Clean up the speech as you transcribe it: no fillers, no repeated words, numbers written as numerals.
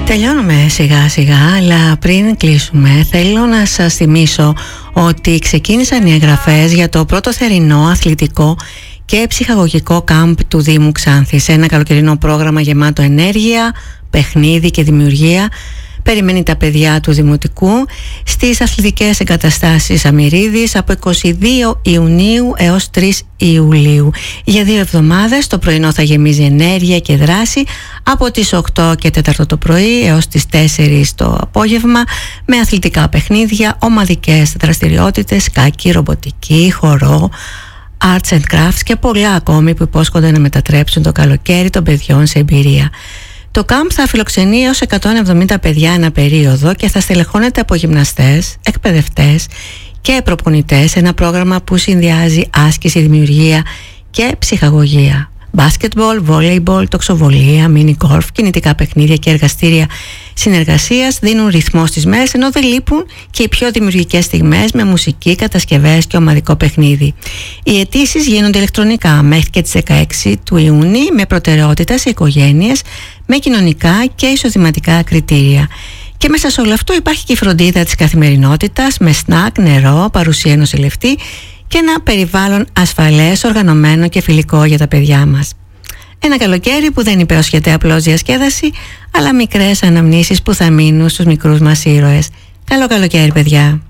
Τελειώνουμε σιγά σιγά, αλλά πριν κλείσουμε θέλω να σας θυμίσω ότι ξεκίνησαν οι εγγραφές για το πρώτο θερινό αθλητικό και ψυχαγωγικό κάμπ του Δήμου Ξάνθης. Ένα καλοκαιρινό πρόγραμμα γεμάτο ενέργεια, παιχνίδι και δημιουργία. Περιμένει τα παιδιά του Δημοτικού στις αθλητικές εγκαταστάσεις Αμυρίδης από 22 Ιουνίου έως 3 Ιουλίου. Για 2 εβδομάδες το πρωινό θα γεμίζει ενέργεια και δράση από τις 8 και 4 το πρωί έως τις 4 το απόγευμα, με αθλητικά παιχνίδια, ομαδικές δραστηριότητες, σκάκι, ρομποτική, χορό, arts and crafts και πολλά ακόμη που υπόσχονται να μετατρέψουν το καλοκαίρι των παιδιών σε εμπειρία. Το κάμπ θα φιλοξενεί έως 170 παιδιά ένα περίοδο και θα στελεχώνεται από γυμναστές, εκπαιδευτές και προπονητές, ένα πρόγραμμα που συνδυάζει άσκηση, δημιουργία και ψυχαγωγία. Μπάσκετμπολ, βόλεϊμπολ, τοξοβολία, μίνι γκολφ, κινητικά παιχνίδια και εργαστήρια συνεργασίας δίνουν ρυθμό στις μέρες, ενώ δεν λείπουν και οι πιο δημιουργικές στιγμές με μουσική, κατασκευές και ομαδικό παιχνίδι. Οι αιτήσεις γίνονται ηλεκτρονικά μέχρι και τις 16 του Ιούνιου, με προτεραιότητα σε οικογένειες με κοινωνικά και εισοδηματικά κριτήρια. Και μέσα σε όλο αυτό υπάρχει και η φροντίδα της καθημερινότητας με σνακ, νερό, παρουσία νοσηλευτή και ένα περιβάλλον ασφαλές, οργανωμένο και φιλικό για τα παιδιά μας. Ένα καλοκαίρι που δεν υπόσχεται απλώς διασκέδαση, αλλά μικρές αναμνήσεις που θα μείνουν στους μικρούς μας ήρωες. Καλό καλοκαίρι, παιδιά!